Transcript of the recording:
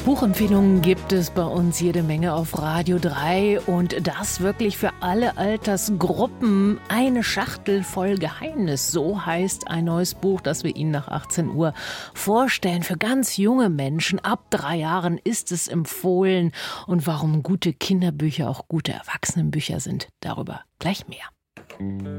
Buchempfehlungen gibt es bei uns jede Menge auf Radio 3 und das wirklich für alle Altersgruppen. Eine Schachtel voll Geheimnis, so heißt ein neues Buch, das wir Ihnen nach 18 Uhr vorstellen. Für ganz junge Menschen, ab 3 Jahren ist es empfohlen. Und warum gute Kinderbücher auch gute Erwachsenenbücher sind, darüber gleich mehr.